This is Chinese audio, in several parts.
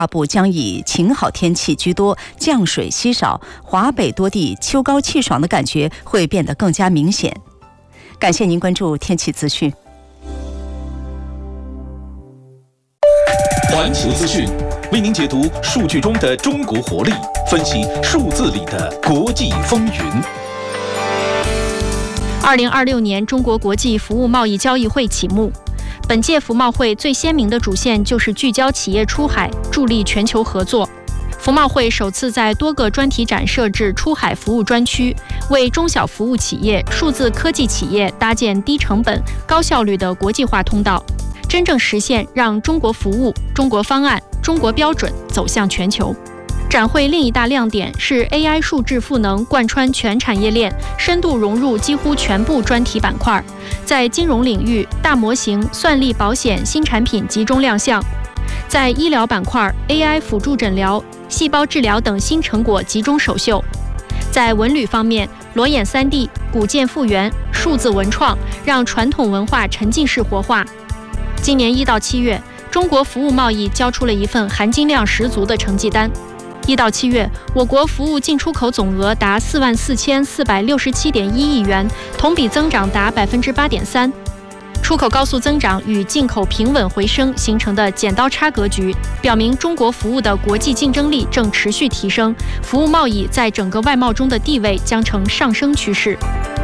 大部将以晴好天气居多，降水稀少，华北多地秋高气爽的感觉会变得更加明显。感谢您关注天气资讯。 环球资讯为您解读数据中的中国活力，分析数字里的国际风云。 2026年中国国际服务贸易交易会启幕。本届服贸会最鲜明的主线就是聚焦企业出海，助力全球合作。服贸会首次在多个专题展设置出海服务专区，为中小服务企业、数字科技企业搭建低成本、高效率的国际化通道，真正实现让中国服务、中国方案、中国标准走向全球。展会另一大亮点是 AI 数字赋能贯穿全产业链，深度融入几乎全部专题板块。在金融领域，大模型、算力保险新产品集中亮相；在医疗板块 ，AI 辅助诊疗、细胞治疗等新成果集中首秀。在文旅方面，裸眼3D、古建复原、数字文创，让传统文化沉浸式活化。今年1到7月，中国服务贸易交出了一份含金量十足的成绩单。1到7月，我国服务进出口总额达44467.1亿元，同比增长达8.3%。出口高速增长与进口平稳回升形成的剪刀差格局，表明中国服务的国际竞争力正持续提升，服务贸易在整个外贸中的地位将呈上升趋势。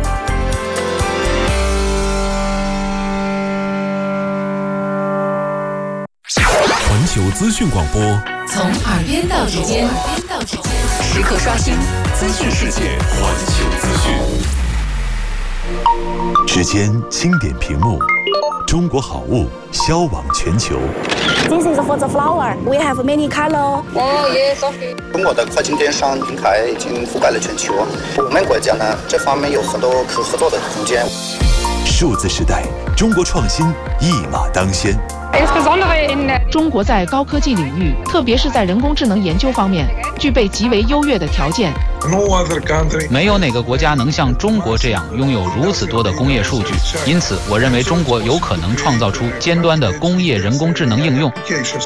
环球资讯广播， 从耳边到指尖，时刻刷新资讯世界。 环球资讯。 指尖轻点屏幕，中国好物销往全球。 This is for the flower. We have many color. Oh yes, okay. 中国的跨境电商平台已经覆盖了全球，我们国家呢这方面有很多可合作的空间。 数字时代，中国创新一马当先。 中国在高科技领域，特别是在人工智能研究方面，具备极为优越的条件。 没有哪个国家能像中国这样拥有如此多的工业数据，因此我认为中国有可能创造出尖端的工业人工智能应用。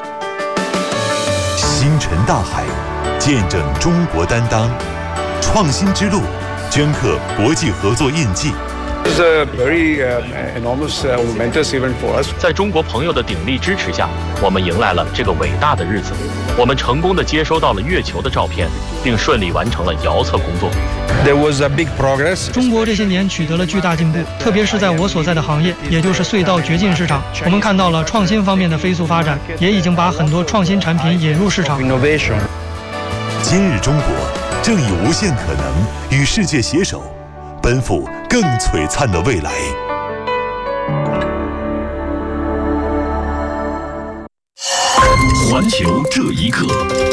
星辰大海，见证中国担当，创新之路，镌刻国际合作印记。 This is a very enormous momentous event for us. 在中国朋友的鼎力支持下，我们迎来了这个伟大的日子。我们成功地接收到了月球的照片，并顺利完成了遥测工作。 There was a big progress. 中国这些年取得了巨大进步，特别是在我所在的行业，也就是隧道掘进市场，我们看到了创新方面的飞速发展，也已经把很多创新产品引入市场。 Innovation. 今日中国正以无限可能与世界携手，奔赴更璀璨的未来。 环球这一刻，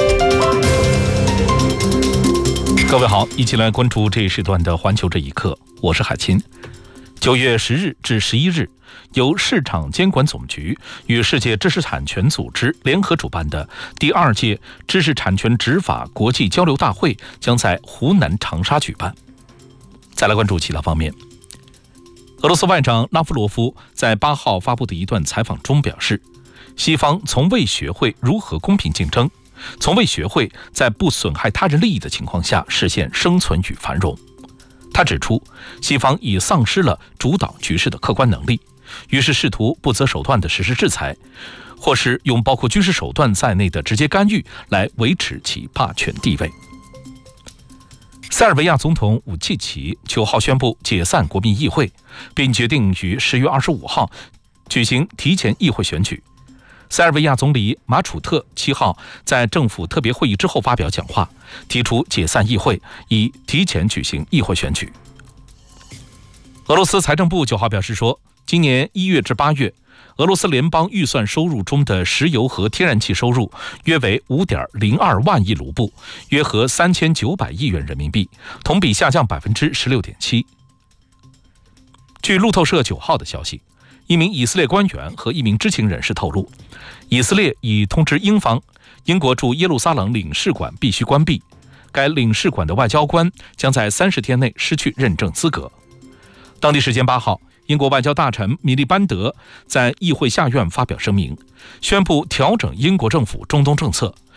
各位好，一起来关注这一时段的环球这一刻，我是海清。9月10日至11日，由市场监管总局与世界知识产权组织联合主办的第2届知识产权执法国际交流大会将在湖南长沙举办。再来关注其他方面，俄罗斯外长拉夫罗夫在8号发布的一段采访中表示，西方从未学会如何公平竞争，从未学会在不损害他人利益的情况下实现生存与繁荣。他指出，西方已丧失了主导局势的客观能力，于是试图不择手段地实施制裁，或是用包括军事手段在内的直接干预来维持其霸权地位。塞尔维亚总统武契奇9号宣布解散国民议会，并决定于10月25号举行提前议会选举。塞尔维亚总理马楚特7号在政府特别会议之后发表讲话，提出解散议会，以提前举行议会选举。俄罗斯财政部9号表示说，今年1月至8月，俄罗斯联邦预算收入中的石油和天然气收入约为 5.02 万亿卢布，约合3900亿元人民币，同比下降 16.7%。据路透社9号的消息，一名以色列官员和一名知情人士透露，以色列已通知英方，英国驻耶路撒冷领事馆必须关闭，该领事馆的外交官将在30天内失去认证资格。当地时间8号， 英国外交大臣米利班德在议会下院发表声明，宣布调整英国政府中东政策，